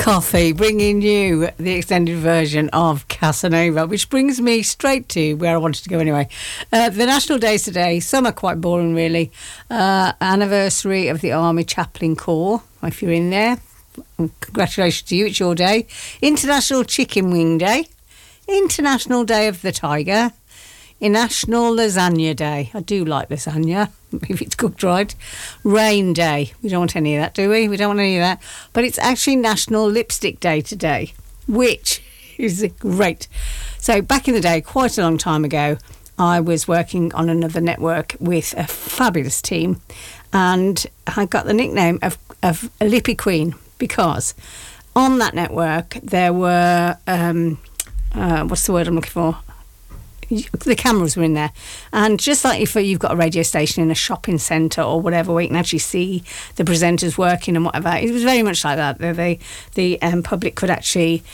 Coffee, bringing you the extended version of Casanova, which brings me straight to where I wanted to go anyway. The national days today, some are quite boring really. Anniversary of the Army Chaplain Corps, if you're in there, congratulations to you, it's your day. International Chicken Wing Day, International Day of the Tiger, National Lasagna Day. I do like lasagna, if it's cooked right. Rain Day. We don't want any of that, do we? We don't want any of that. But it's actually National Lipstick Day today, which is great. So back in the day, quite a long time ago, I was working on another network with a fabulous team, and I got the nickname of Lippy Queen because on that network there were, what's the word I'm looking for? The cameras were in there, and just like if you've got a radio station in a shopping centre or whatever where you can actually see the presenters working and whatever, it was very much like that. The public could actually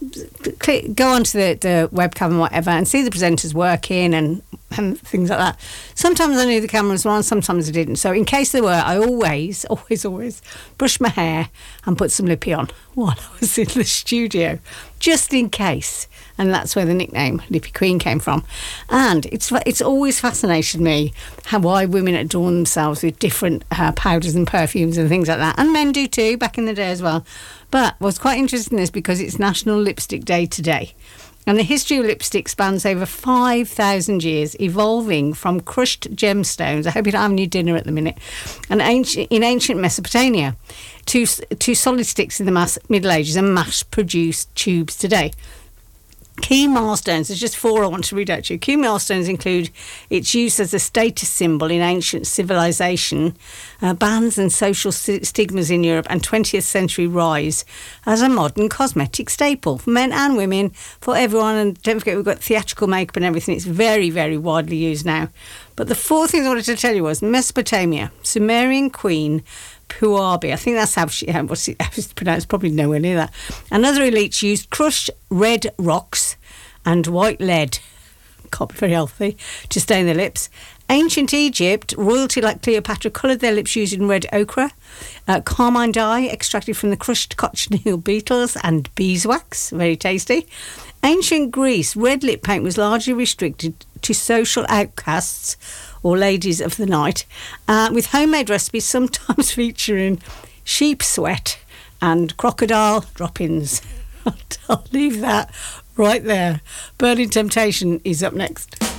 go onto the webcam and whatever and see the presenters working and things like that. Sometimes I knew the cameras were on, sometimes I didn't. So in case they were, I always brushed my hair and put some lippy on while I was in the studio, just in case. And that's where the nickname Lippy Queen came from. And it's always fascinated me why women adorn themselves with different powders and perfumes and things like that. And men do too, back in the day as well. But what's quite interesting is because it's National Lipstick Day today. And the history of lipstick spans over 5,000 years, evolving from crushed gemstones. I hope you don't have any dinner at the minute. And in ancient Mesopotamia, to solid sticks in the Middle Ages and mass-produced tubes today. Key milestones, there's just 4 I want to read out to you. Key milestones include its use as a status symbol in ancient civilization, bans and social stigmas in Europe, and 20th century rise as a modern cosmetic staple for men and women, for everyone. And don't forget, we've got theatrical makeup and everything. It's very, very widely used now. But the 4 things I wanted to tell you was Mesopotamia, Sumerian queen Puabi. I think that's how it's pronounced, probably nowhere near that. And other elites used crushed red rocks and white lead, can't be very healthy, to stain their lips. Ancient Egypt, royalty like Cleopatra coloured their lips using red ochre, carmine dye extracted from the crushed cochineal beetles, and beeswax, very tasty. Ancient Greece, red lip paint was largely restricted to social outcasts or ladies of the night, with homemade recipes sometimes featuring sheep sweat and crocodile drop-ins. I'll leave that right there. Burning Temptation is up next.